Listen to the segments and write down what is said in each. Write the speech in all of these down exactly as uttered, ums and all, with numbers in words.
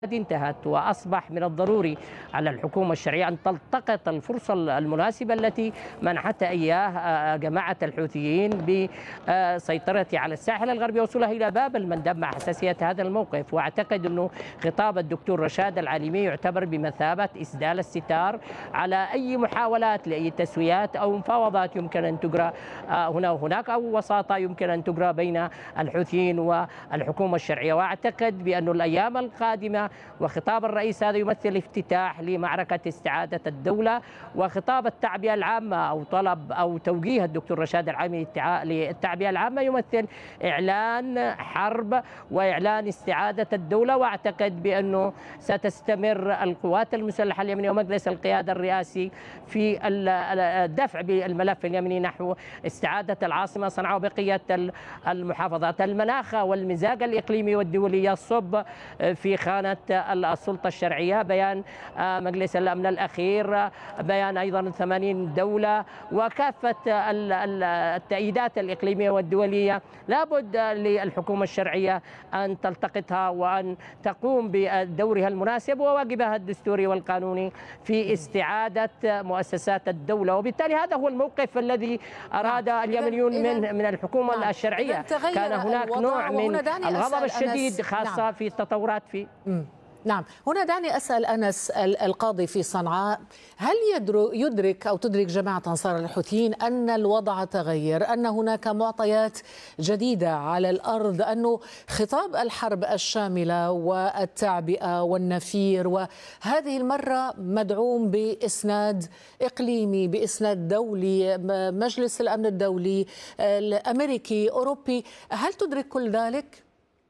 انتهت، وأصبح من الضروري على الحكومة الشرعية أن تلتقط الفرصة المناسبة التي منحتها إياه جماعة الحوثيين بسيطرتها على الساحل الغربي ووصولها إلى باب المندب مع حساسية هذا الموقف. وأعتقد أنه خطاب الدكتور رشاد العليمي يعتبر بمثابة إسدال الستار على أي محاولات لأي تسويات أو مفاوضات يمكن أن تجرى هنا وهناك، أو وساطة يمكن أن تجرى بين الحوثيين والحكومة الشرعية. وأعتقد بأن الأيام القادمة وخطاب الرئيس هذا يمثل افتتاح لمعركة استعادة الدولة، وخطاب التعبئة العامة أو طلب أو توجيه الدكتور رشاد العليمي للتعبئة العامة يمثل إعلان حرب وإعلان استعادة الدولة. وأعتقد بأنه ستستمر القوات المسلحة اليمنية ومجلس القيادة الرئاسي في الدفع بالملف اليمني نحو استعادة العاصمة صنعاء وبقية المحافظات. المناخ والمزاج الإقليمي والدولي يصب في خانة السلطة الشرعية. بيان مجلس الأمن الأخير، بيان أيضا ثمانين دولة، وكافة التأييدات الإقليمية والدولية لابد للحكومة الشرعية أن تلتقطها وأن تقوم بدورها المناسب وواجبها الدستوري والقانوني في استعادة مؤسسات الدولة. وبالتالي هذا هو الموقف الذي أراد اليمنيون من من الحكومة الشرعية. كان هناك نوع من الغضب الشديد خاصة في التطورات في نعم. هنا دعني أسأل أنس القاضي في صنعاء، هل يدرك أو تدرك جماعة أنصار الحوثيين أن الوضع تغير، أن هناك معطيات جديدة على الأرض، أنه خطاب الحرب الشاملة والتعبئة والنفير وهذه المرة مدعوم بإسناد إقليمي، بإسناد دولي، مجلس الأمن الدولي الأمريكي أوروبي، هل تدرك كل ذلك؟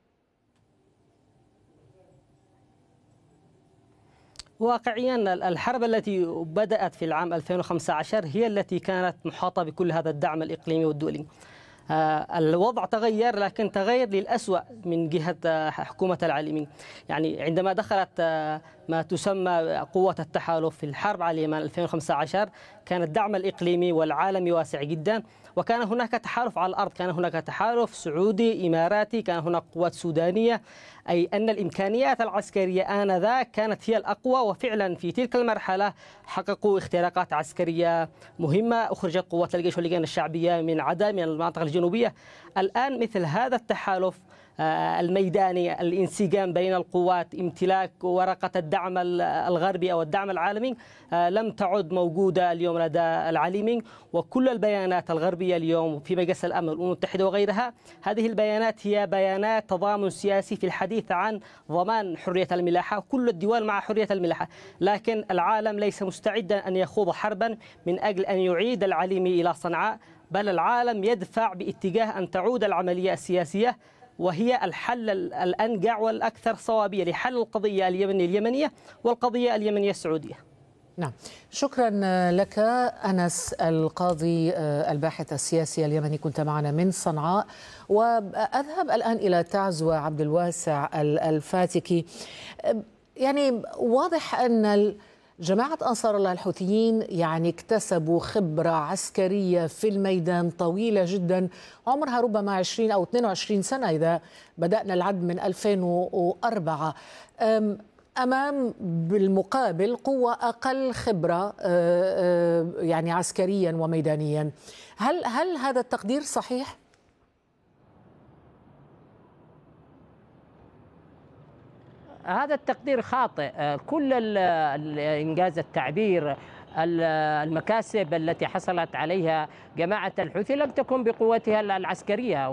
واقعيا الحرب التي بدأت في العام ألفين وخمسة عشر هي التي كانت محاطة بكل هذا الدعم الإقليمي والدولي. الوضع تغير، لكن تغير للأسوأ من جهة حكومة العليمي. يعني عندما دخلت ما تسمى قوة التحالف في الحرب على اليمن ألفين وخمسة عشر كان الدعم الإقليمي والعالمي واسع جدا، وكان هناك تحالف على الأرض، كان هناك تحالف سعودي إماراتي، كان هناك قوات سودانية، أي أن الإمكانيات العسكرية آنذاك كانت هي الأقوى. وفعلا في تلك المرحلة حققوا اختراقات عسكرية مهمة، أخرجت قوات الجيش واللجان الشعبية من عدن من المناطق الجنوبية. الآن مثل هذا التحالف الميداني، الانسجام بين القوات، امتلاك ورقة الدعم الغربي أو الدعم العالمي لم تعد موجودة اليوم لدى العليمي. وكل البيانات الغربية اليوم في مجلس الأمن والأمم المتحدة وغيرها، هذه البيانات هي بيانات تضامن سياسي في الحديث عن ضمان حرية الملاحة، كل الدول مع حرية الملاحة، لكن العالم ليس مستعدا أن يخوض حربا من أجل أن يعيد العليمي إلى صنعاء، بل العالم يدفع باتجاه أن تعود العملية السياسية، وهي الحل الأنجع والأكثر صوابية لحل القضية اليمنية اليمنية والقضية اليمنية السعودية. نعم، شكرا لك أنس القاضي الباحث السياسي اليمني، كنت معنا من صنعاء. وأذهب الآن إلى تعزوة عبد الواسع الفاتكي. يعني واضح أن جماعة أنصار الله الحوثيين يعني اكتسبوا خبرة عسكرية في الميدان طويلة جدا، عمرها ربما عشرين أو اثنين وعشرين سنة إذا بدأنا العد من ألفين وأربعة، أمام بالمقابل قوة أقل خبرة يعني عسكريا وميدانيا. هل هل هذا التقدير صحيح؟ هذا التقدير خاطئ. كل إنجاز التعبير المكاسب التي حصلت عليها جماعة الحوثي لم تكن بقوتها العسكرية.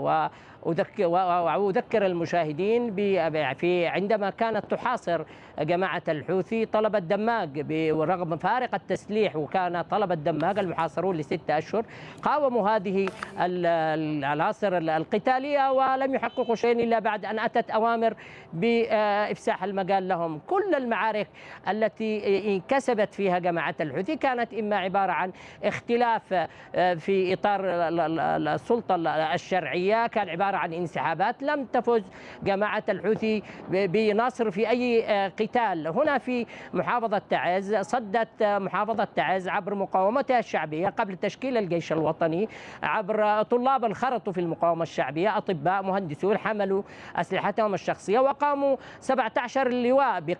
وأذكر المشاهدين في عندما كانت تحاصر جماعة الحوثي طلب الدماغ ورغم فارق التسليح، وكان طلب الدماغ المحاصرون لستة أشهر قاوموا هذه العناصر القتالية ولم يحققوا شيئا إلا بعد أن أتت أوامر بإفساح المجال لهم. كل المعارك التي انكسبت فيها جماعة الحوثي كانت إما عبارة عن اختلاف في إطار السلطة الشرعية، كان عبارة عبارة عن انسحابات. لم تفز جماعة الحوثي بنصر في أي قتال. هنا في محافظة تعز صدت محافظة تعز عبر مقاومتها الشعبية قبل تشكيل الجيش الوطني، عبر طلاب انخرطوا في المقاومة الشعبية، أطباء مهندسون حملوا أسلحتهم الشخصية وقاموا سبعة عشر لواء